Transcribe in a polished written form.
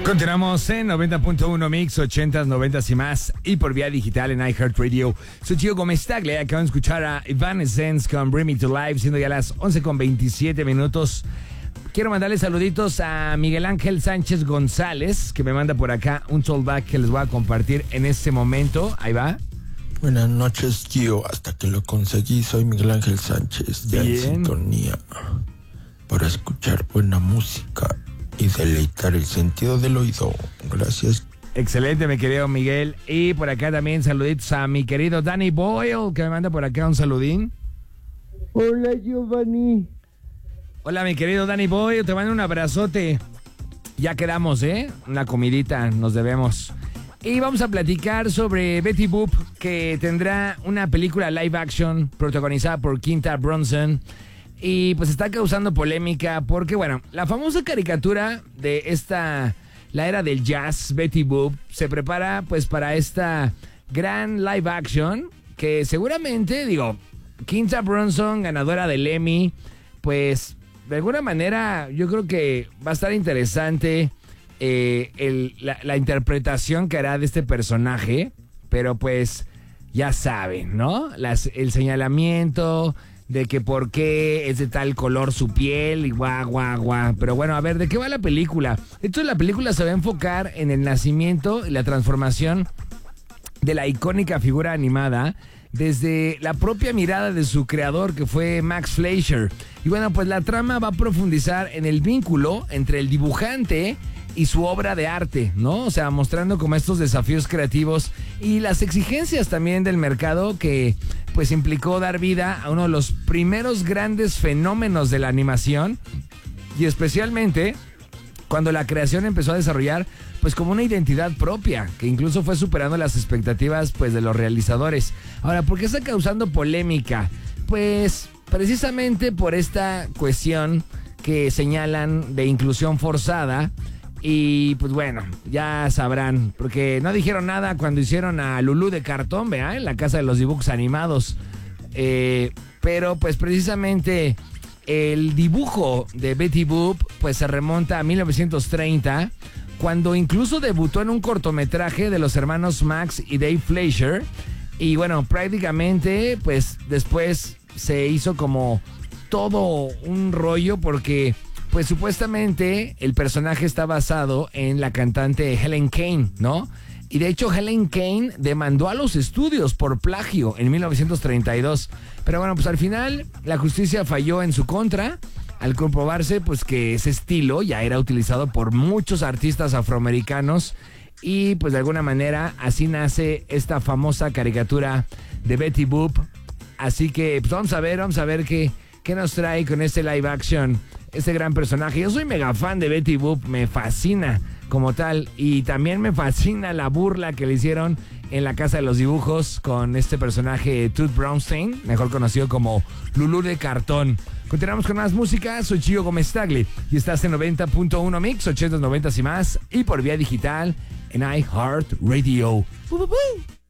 Continuamos en 90.1 Mix, 80s, 90s y más, y por vía digital en iHeartRadio. Soy Gio Gómez Tagle, acaban de escuchar a Evanescence con Bring Me to Life, siendo ya las 11:27. Quiero mandarle saluditos a Miguel Ángel Sánchez González, que me manda por acá un tollback que les voy a compartir en este momento. Ahí va. Buenas noches, Gio. Hasta que lo conseguí, soy Miguel Ángel Sánchez, ya en sintonía para escuchar buena música y deleitar el sentido del oído. Gracias. Excelente, mi querido Miguel. Y por acá también saluditos a mi querido Danny Boyle, que me manda por acá un saludín. Hola, Giovanni. Hola, mi querido Danny Boyle, te mando un abrazote. Ya quedamos, una comidita nos debemos. Y vamos a platicar sobre Betty Boop, que tendrá una película live action protagonizada por Quinta Brunson. Y pues está causando polémica porque, bueno, la famosa caricatura de la era del jazz, Betty Boop, se prepara pues para esta gran live action que seguramente, Quinta Brunson, ganadora del Emmy, pues de alguna manera yo creo que va a estar interesante la interpretación que hará de este personaje, pero pues ya saben, ¿no? El señalamiento de que por qué es de tal color su piel y guau. Pero bueno, a ver, ¿de qué va la película? La película se va a enfocar en el nacimiento y la transformación de la icónica figura animada desde la propia mirada de su creador, que fue Max Fleischer. Y bueno, pues la trama va a profundizar en el vínculo entre el dibujante y su obra de arte, ¿no? O sea, mostrando como estos desafíos creativos y las exigencias también del mercado que pues implicó dar vida a uno de los primeros grandes fenómenos de la animación, y especialmente cuando la creación empezó a desarrollar pues como una identidad propia, que incluso fue superando las expectativas pues de los realizadores. Ahora, ¿por qué está causando polémica? Pues precisamente por esta cuestión que señalan de inclusión forzada. Y pues bueno, ya sabrán, porque no dijeron nada cuando hicieron a Lulú de cartón, ¿verdad? En la casa de los dibujos animados. Pero pues precisamente el dibujo de Betty Boop pues se remonta a 1930, cuando incluso debutó en un cortometraje de los hermanos Max y Dave Fleischer. Y bueno, prácticamente pues después se hizo como todo un rollo porque pues supuestamente el personaje está basado en la cantante Helen Kane, ¿no? Y de hecho Helen Kane demandó a los estudios por plagio en 1932. Pero bueno, pues al final la justicia falló en su contra al comprobarse pues que ese estilo ya era utilizado por muchos artistas afroamericanos. Y pues de alguna manera así nace esta famosa caricatura de Betty Boop. Así que pues vamos a ver qué nos trae con este live action este gran personaje. Yo soy mega fan de Betty Boop, me fascina como tal, y también me fascina la burla que le hicieron en la casa de los dibujos con este personaje Tooth Brownstein, mejor conocido como Lulú de cartón. Continuamos con más música, soy Gio Gómez Tagle y estás en 90.1 Mix, 80s, 90s y más, y por vía digital en iHeartRadio.